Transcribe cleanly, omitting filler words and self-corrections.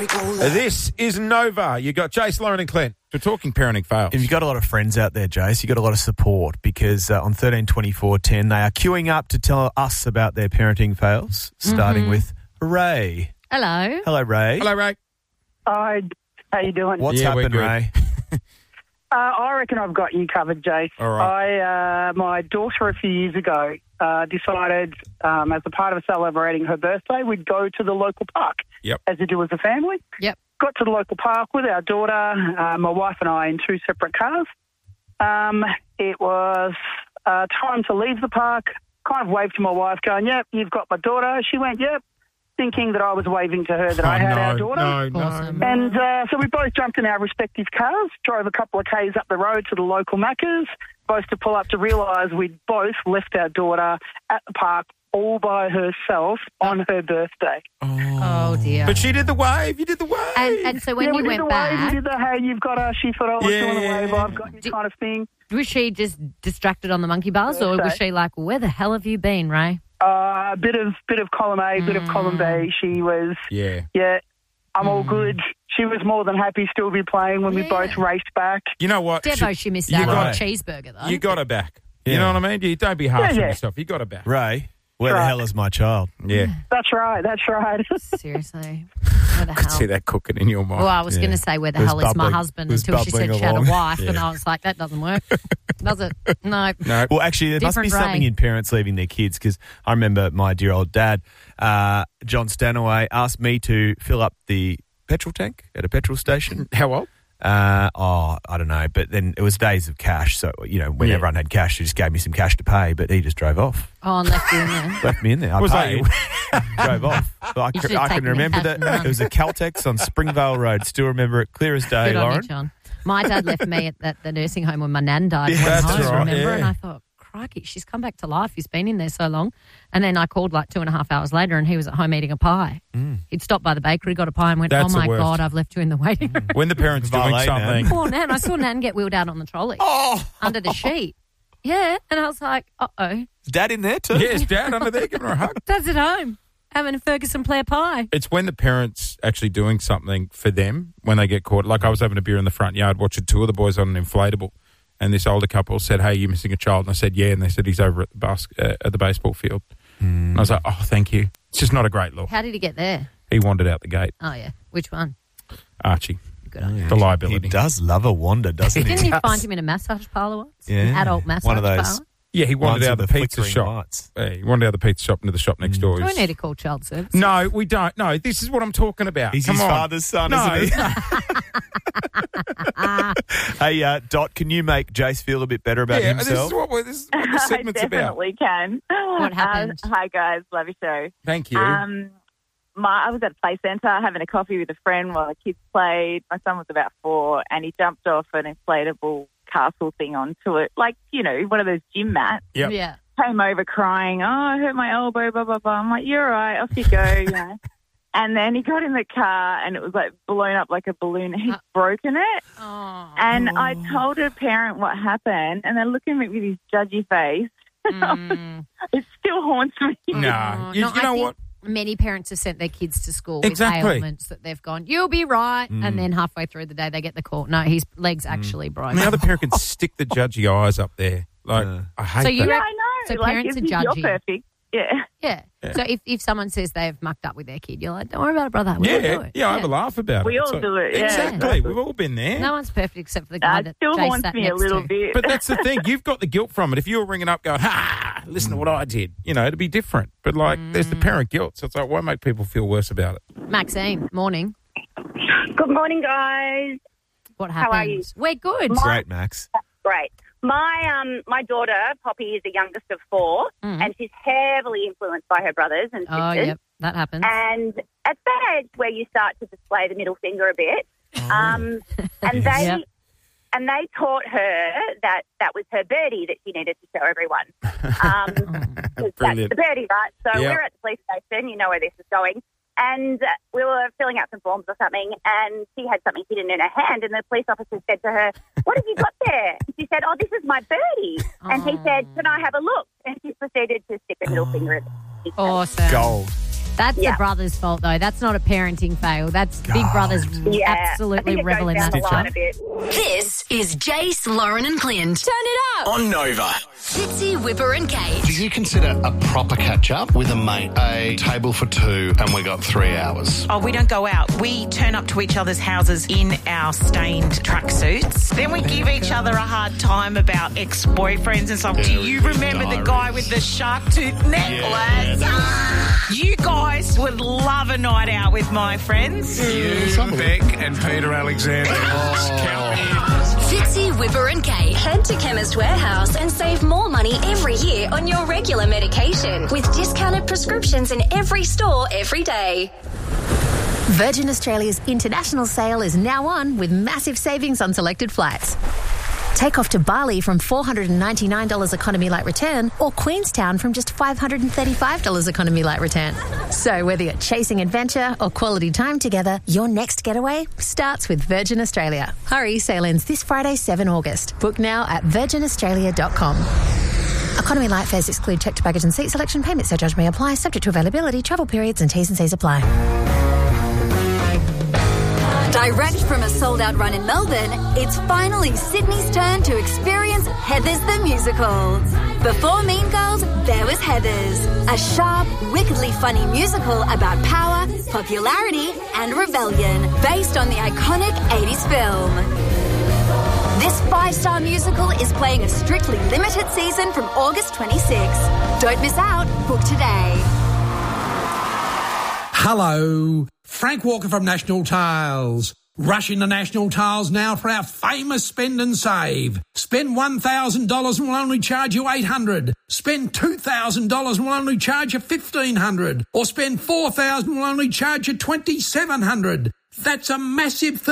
This is Nova. You got Jace, Lauren and Clint. We're talking parenting fails. If you've got a lot of friends out there, Jace, you've got a lot of support because on 13 24 10, they are queuing up to tell us about their parenting fails, starting with Ray. Hello. Hello, Ray. Hello, Ray. Hi, how you doing? What's happened, Ray? I reckon I've got you covered, Jace. All right. My daughter a few years ago decided, as a part of celebrating her birthday, we'd go to the local park. Yep. As we do as a family. Yep. Got to the local park with our daughter, my wife and I, in two separate cars. It was time to leave the park. Kind of waved to my wife, going, "Yep, you've got my daughter." She went, "Yep," thinking that I was waving to her that I had our daughter. No. Awesome. And so we both jumped in our respective cars, drove a couple of Ks up the road to the local Macca's, both to pull up to realise we'd both left our daughter at the park all by herself on her birthday. Oh, dear. But she did the wave. You did the wave. And so when we you did went the back, wave, we did the, "Hey, you've got her." She thought I was doing the wave, "I've got you" kind of thing. was she just distracted on the monkey bars, or was she like, "Where the hell have you been, Ray?" A bit of column A, bit of column B. She was, I'm all good. She was more than happy still to be playing when we both raced back. You know what? Devo, she missed out on a cheeseburger, though. You got her back. You know what I mean? You don't be harsh on yourself. You got her back. Ray, where the hell is my child? Yeah. That's right. Seriously. Where the I could hell? see that cooking in your mind. Well, I was going to say, where the hell is my husband, until she said she had a wife, and I was like, that doesn't work. Does it? No. Well, actually, there must be something in parents leaving their kids, because I remember my dear old dad, John Stanaway, asked me to fill up the petrol tank at a petrol station. How old? I don't know, but then it was days of cash, so, when everyone had cash, he just gave me some cash to pay, but he just drove off. Oh, and left you in there. Left me in there. I Was paid. Drove off. So I can remember that. It was a Caltex on Springvale Road. Still remember it clear as day, Good on Lauren. you, John. My dad left me at the nursing home when my nan died. Yeah, Went that's home, right, remember? yeah. And I thought, crikey, she's come back to life. He's been in there so long. And then I called like 2.5 hours later, and he was at home eating a pie. He'd stopped by the bakery, got a pie, and went, That's "Oh my the worst. God, I've left you in the waiting room." When the parents doing Valet, something. Poor Nan. I saw Nan get wheeled out on the trolley under the sheet. Yeah, and I was like, uh-oh. Is Dad in there too? Yes, Dad under there giving her a hug. Dad's at home having a Ferguson Blair pie. It's when the parents actually doing something for them when they get caught. Like I was having a beer in the front yard watching two of the boys on an inflatable, and this older couple said, "Hey, you're missing a child." And I said, "Yeah," and they said, "He's over at the baseball field." And I was like, "Oh, thank you." It's just not a great look. How did he get there? He wandered out the gate. Oh, yeah. Which one? Archie. Good on you. The He liability. does love a wander, doesn't he? Didn't you find him in a massage parlour once? Yeah. An adult massage One of those. parlour? Yeah, he wandered Ones out with the pizza flickering shop. lights. He wandered out the pizza shop into the shop next door. Do we need to call child service? No, we don't. No, this is what I'm talking about. He's Come his on. father's son, No. isn't he? Hey, Dot, can you make Jace feel a bit better about Yeah, this himself? is what this segment's I about. definitely can. What happened? Hi, guys. Love your show. Thank you. I was at a play centre having a coffee with a friend while the kids played. My son was about 4, and he jumped off an inflatable castle thing onto it, like, one of those gym mats. Yep. Yeah. Came over crying, "Oh, I hurt my elbow, blah, blah, blah." I'm like, "You're all right. Off you go." And then he got in the car, and it was like blown up like a balloon. He'd broken it. Oh. And I told a parent what happened, and they're looking at me with his judgy face. It still haunts me. No. You I know think what? Many parents have sent their kids to school Exactly. with ailments that they've gone, "You'll be right," and then halfway through the day they get the call, "No, his leg's actually broken." And the other parent can stick the judgy eyes up there. Like, I hate So you that. Yeah, I know. So like, parents if are you're judgy. perfect. Yeah. Yeah. So if someone says they've mucked up with their kid, you're like, "Don't worry about it, brother. We'll do it." I have a laugh about it. We all do it, yeah. Exactly. We've all been there. No one's perfect except for the guy It that still Jay haunts sat me a next little to. bit. But that's the thing. You've got the guilt from it. If you were ringing up going, listen to what I did, it'd be different. But, there's the parent guilt. So it's like, why make people feel worse about it? Maxine, morning. Good morning, guys. What How are you? happens? We're good. Great, Max. Great. My daughter, Poppy, is the youngest of 4, and she's heavily influenced by her brothers and sisters. Oh, yep. That happens. And at that age where you start to display the middle finger a bit, and Yep. they taught her that was her birdie that she needed to show everyone. 'Cause that's Brilliant. the birdie, right? So Yep. we're at the police station. You know where this is going. And we were filling out some forms or something, and she had something hidden in her hand, and the police officer said to her, "What have you got there?" And she said, "Oh, this is my birdie." And he said, "Can I have a look?" And she proceeded to stick her middle finger in. Awesome. Gold. That's the brother's fault, though. That's not a parenting fail. That's Big Brother's absolutely revel in that. This is Jace, Lauren and Clint. Turn it up. On Nova. Fitzy, Whipper and Kate. Do you consider a proper catch-up with a mate a table for two and we got 3 hours? Oh, we don't go out. We turn up to each other's houses in our stained tracksuits. Then we give each other a hard time about ex-boyfriends and stuff. Do you remember the guy with the shark tooth necklace? You guys would love a night out with my friends. Beck and Peter Alexander. Count me in. Fitzy, Whipper and Kate. Head to Chemist Warehouse and save more money every year on your regular medication with discounted prescriptions in every store every day. Virgin Australia's international sale is now on with massive savings on selected flights. Take off to Bali from $499 economy light return or Queenstown from just $535 economy light return. So whether you're chasing adventure or quality time together, your next getaway starts with Virgin Australia. Hurry, sale ends this Friday, 7 August. Book now at virginaustralia.com. Economy light fares exclude checked baggage and seat selection. Payment surcharge may apply, subject to availability, travel periods and T's and C's apply. Direct from a sold-out run in Melbourne, it's finally Sydney's turn to experience Heathers the Musical. Before Mean Girls, there was Heathers, a sharp, wickedly funny musical about power, popularity and rebellion, based on the iconic 80s film. This 5-star musical is playing a strictly limited season from August 26. Don't miss out. Book today. Hello, Frank Walker from National Tiles. Rush into National Tiles now for our famous spend and save. Spend $1,000 and we'll only charge you $800. Spend $2,000 and we'll only charge you $1,500. Or spend $4,000 and we'll only charge you $2,700. That's a massive